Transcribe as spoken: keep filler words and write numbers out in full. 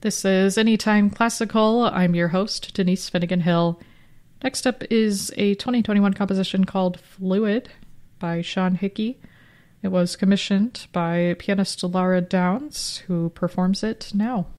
This is Anytime Classical. I'm your host, Denise Finnegan Hill. Next up is a twenty twenty-one composition called Fluid by Sean Hickey. It was commissioned by pianist Laura Downs, who performs it now.